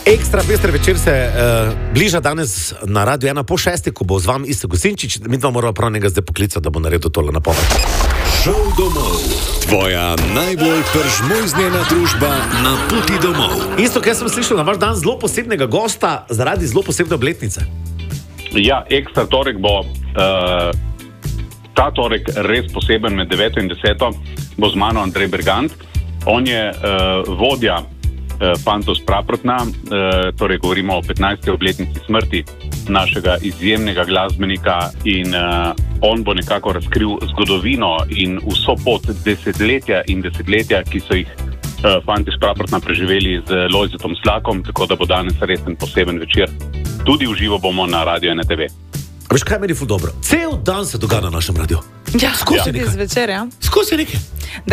Ekstra pester večer se bliža danes na Radio 1 po 6, ko bo z vami Iztok Gosinčič. Mi dva moramo prav njega zdaj poklicati, da bo naredil tole napoved. Šel domov. Tvoja najbolj pržmojznjena družba na poti domov. Iztok, jaz sem slišal na vaš dan zelo posebnega gosta zaradi zelo posebne obletnice. Ja, ekstra torek bo ta torek res poseben med 9 in 10. Bo z mano Andrej Bergant. On je vodja Fantos Praprotna, torej govorimo o 15. obletnici smrti našega izjemnega glasbenika in on bo nekako razkril zgodovino in vso pot desetletja in desetletja, ki so jih Fantos Praprotna preživeli z Lojzetom Slakom, tako da bo danes resen poseben večer. Tudi v živo bomo na Radio 1 TV. A veš, kaj meni je ful dobro? Cel dan se dogaja na našem radiju. Ja, skozi nekaj. Zvečer, ja. Skozi nekaj.